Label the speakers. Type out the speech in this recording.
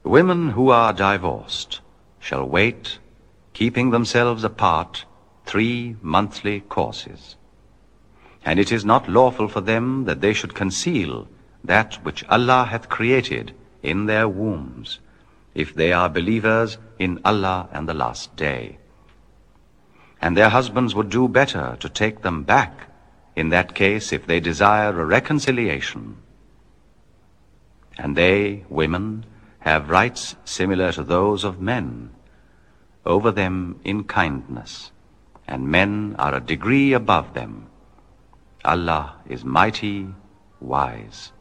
Speaker 1: Women who are divorced shall wait, keeping themselves apart, 3 monthly courses. And it is not lawful for them that they should conceal that which Allah hath created in their wombs, if they are believers in Allah and the last day. And their husbands would do better to take them back, in that case, if they desire a reconciliation. And they, women, have rights similar to those of men, over them in kindness, and men are a degree above them. Allah is mighty, wise.